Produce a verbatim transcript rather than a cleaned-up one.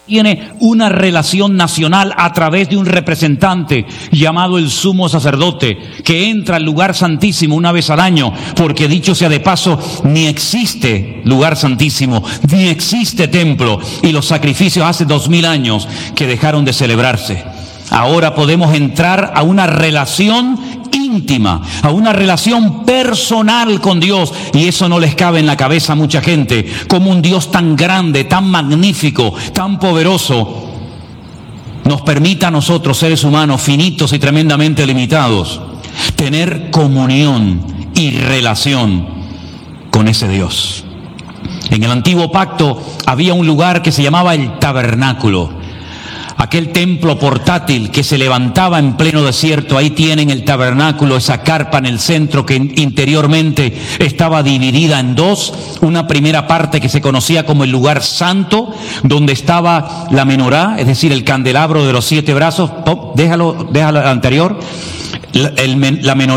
tiene una relación nacional a través de un representante llamado el sumo sacerdote, que entra al lugar santísimo una vez al año, porque dicho sea de paso, ni existe lugar santísimo, ni existe templo, y los sacrificios hace dos mil años que dejaron de celebrarse. Ahora podemos entrar a una relación íntima, a una relación personal con Dios, y eso no les cabe en la cabeza a mucha gente, como un Dios tan grande, tan magnífico, tan poderoso nos permita a nosotros, seres humanos finitos y tremendamente limitados, tener comunión y relación con ese Dios. En el antiguo pacto había un lugar que se llamaba el tabernáculo, aquel templo portátil que se levantaba en pleno desierto. Ahí tienen el tabernáculo, esa carpa en el centro que interiormente estaba dividida en dos. Una primera parte que se conocía como el lugar santo, donde estaba la menorá, es decir, el candelabro de los siete brazos. Oh, déjalo, déjalo anterior. La, el, la menorá